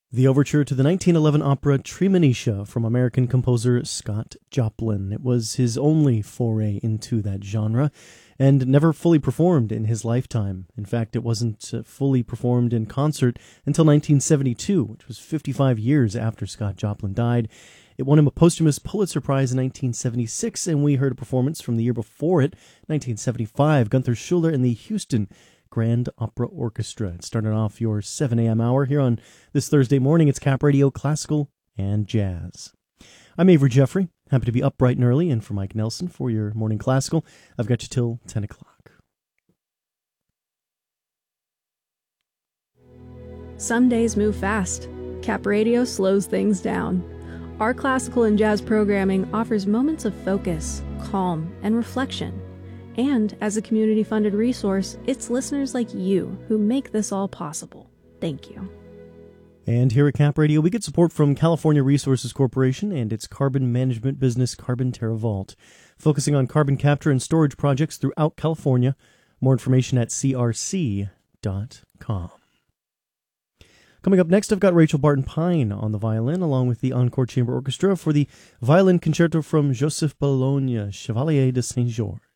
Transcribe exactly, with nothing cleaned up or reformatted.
The overture to the nineteen eleven opera Treemonisha from American composer Scott Joplin. It was his only foray into that genre and never fully performed in his lifetime. In fact, it wasn't uh, fully performed in concert until nineteen seventy-two, which was fifty-five years after Scott Joplin died. It won him a posthumous Pulitzer Prize in nineteen seventy-six, and we heard a performance from the year before it, nineteen seventy-five, Gunther Schuller and the Houston Grand Opera Orchestra. It started off your seven a.m. hour here on this Thursday morning. It's Cap Radio Classical and Jazz. I'm Avery Jeffrey. Happy to be up bright and early, and for Mike Nelson for your morning classical, I've got you till ten o'clock. Some days move fast. Cap Radio slows things down. Our classical and jazz programming offers moments of focus, calm, and reflection. And as a community-funded resource, it's listeners like you who make this all possible. Thank you. And here at Cap Radio, we get support from California Resources Corporation and its carbon management business, Carbon TerraVault, focusing on carbon capture and storage projects throughout California. More information at c r c dot com. Coming up next, I've got Rachel Barton-Pine on the violin, along with the Encore Chamber Orchestra for the violin concerto from Joseph Bologna, Chevalier de Saint-Georges.